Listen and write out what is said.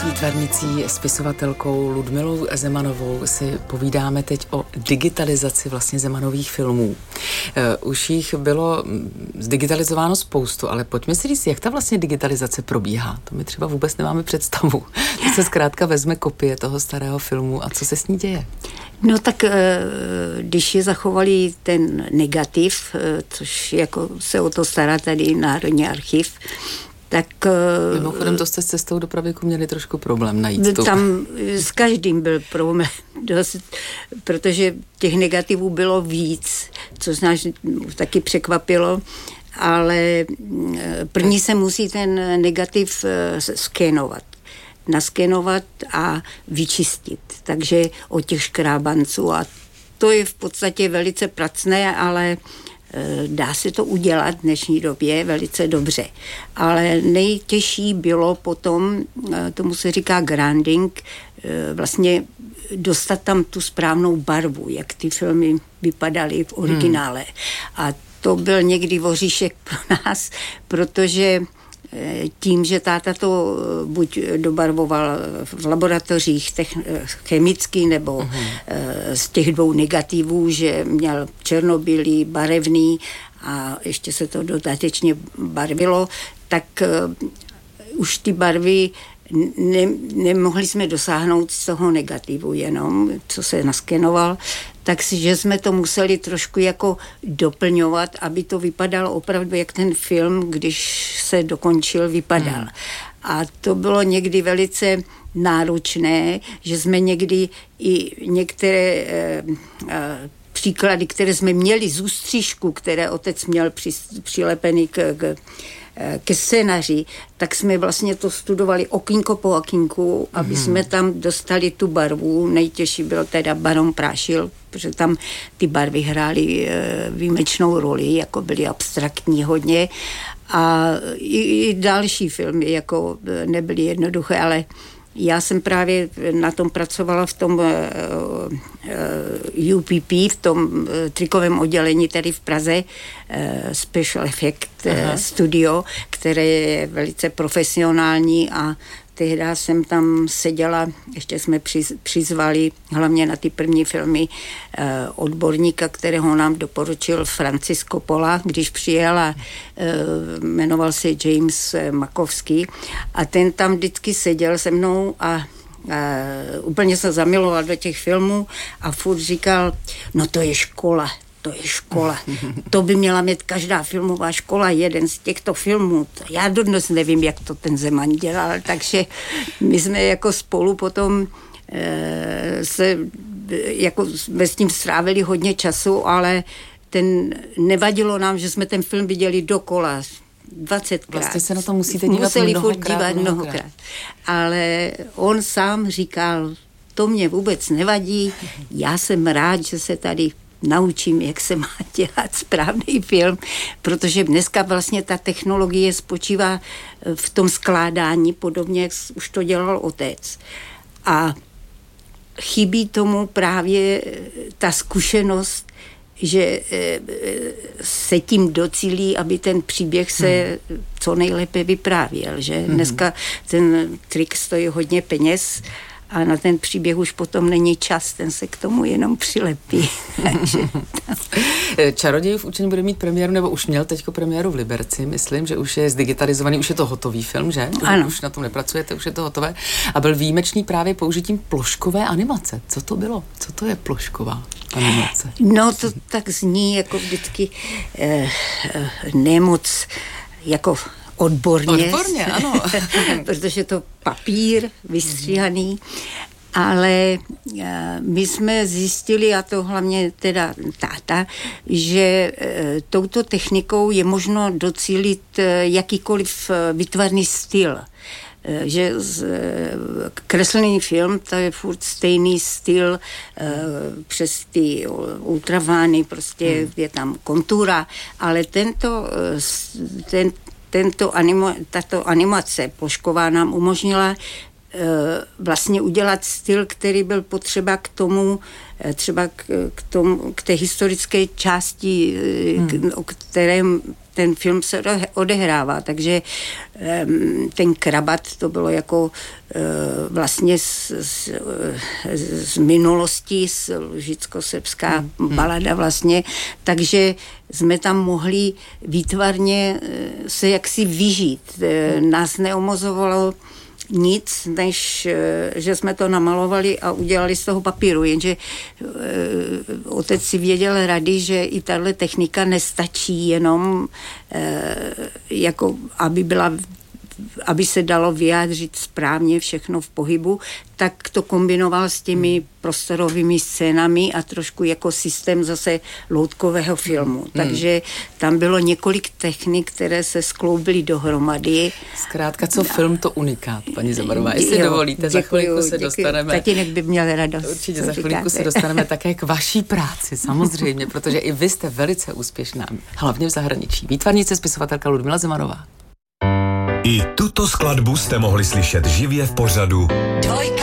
výtvarnicí, spisovatelkou Ludmilou Zemanovou si povídáme teď o digitalizaci vlastně Zemanových filmů. Už jich bylo zdigitalizováno spoustu, ale pojďme si říct, jak ta vlastně digitalizace probíhá. To my třeba vůbec nemáme představu. To se zkrátka vezme kopie toho starého filmu a co se s ní děje? No tak když je zachovali ten negativ, což jako se o to stará tady Národní archiv, tak... Mimochodem to jste s cestou do pravěku měli trošku problém najít tu. Tam s každým byl problém, protože těch negativů bylo víc, což nás taky překvapilo, ale první se musí ten negativ skénovat. Naskenovat a vyčistit. Takže od těch škrábanců a to je v podstatě velice pracné, ale dá se to udělat v dnešní době velice dobře. Ale nejtěžší bylo potom, tomu se říká grinding, vlastně dostat tam tu správnou barvu, jak ty filmy vypadaly v originále. A to byl někdy oříšek pro nás, protože tím, že táta to buď dobarvoval v laboratořích chemicky nebo z těch dvou negativů, že měl černobílý, barevný a ještě se to dodatečně barvilo, tak už ty barvy nemohli jsme dosáhnout z toho negativu jenom, co se naskenoval, takže jsme to museli trošku jako doplňovat, aby to vypadalo opravdu, jak ten film, když se dokončil, vypadal. A to bylo někdy velice náročné, že jsme někdy i některé příklady, které jsme měli z ústřížku, které otec měl přilepený ke scénaři, tak jsme vlastně to studovali okýnko po okýnku, aby jsme tam dostali tu barvu. Nejtěžší byl teda Baron Prášil, protože tam ty barvy hrály výjimečnou roli, jako byly abstraktní hodně. A i další filmy jako nebyly jednoduché, ale já jsem právě na tom pracovala v tom UPP, v tom trikovém oddělení tady v Praze, Special Effect Studio, které je velice profesionální a tehdy jsem tam seděla, ještě jsme přizvali hlavně na ty první filmy odborníka, kterého nám doporučil Francis Coppola, když přijel a jmenoval se James Makovský a ten tam vždycky seděl se mnou a úplně se zamiloval do těch filmů a furt říkal, no to je škola. To by měla mít každá filmová škola, jeden z těchto filmů. Já dodnes nevím, jak to ten Zeman dělal, takže my jsme jako spolu potom jsme s tím strávili hodně času, ale nevadilo nám, že jsme ten film viděli dokola 20krát. Vlastně se na to musíte dívat mnohokrát. Ale on sám říkal, to mě vůbec nevadí, já jsem rád, že se tady naučím, jak se má dělat správný film, protože dneska vlastně ta technologie spočívá v tom skládání, podobně jak už to dělal otec. A chybí tomu právě ta zkušenost, že se tím docílí, aby ten příběh se co nejlépe vyprávěl, že dneska ten trik stojí hodně peněz a na ten příběh už potom není čas, ten se k tomu jenom přilepí. Čaroděj v učení bude mít premiéru, nebo už měl teďko premiéru v Liberci, myslím, že už je zdigitalizovaný, už je to hotový film, že? Ano. Už na tom nepracujete, už je to hotové. A byl výjimečný právě použitím ploškové animace. Co to bylo? Co to je plošková animace? No to tak zní jako vždycky nemoc jako odborně, ano. protože to papír vystříhaný, ale my jsme zjistili, a to hlavně teda táta, že touto technikou je možno docílit jakýkoliv výtvarný styl. Že kreslený film, to je furt stejný styl přes ty ultravány, prostě je tam kontura, ale tato animace plošková nám umožnila vlastně udělat styl, který byl potřeba k tomu, třeba k té historické části, o kterém ten film se odehrává, takže ten Krabat to bylo jako vlastně z minulosti, z lužicko-srbská balada vlastně, takže jsme tam mohli výtvarně se jaksi vyžít. Nás neomozovalo nic, než že jsme to namalovali a udělali z toho papíru, jenže otec si věděl rady, že i tahle technika nestačí jenom jako aby se dalo vyjádřit správně všechno v pohybu, tak to kombinoval s těmi prostorovými scénami a trošku jako systém zase loutkového filmu. Takže tam bylo několik technik, které se skloubily dohromady. Zkrátka, co film, to unikát, paní Zemanová. Jestli dovolíte, za chvilku se dostaneme. Tatínek by měl radost. Určitě za chvilku se dostaneme také k vaší práci, samozřejmě, protože i vy jste velice úspěšná, hlavně v zahraničí. Výtvarnice, spisovatelka Ludmila Zemanová. I tuto skladbu jste mohli slyšet živě v pořadu Dvojka.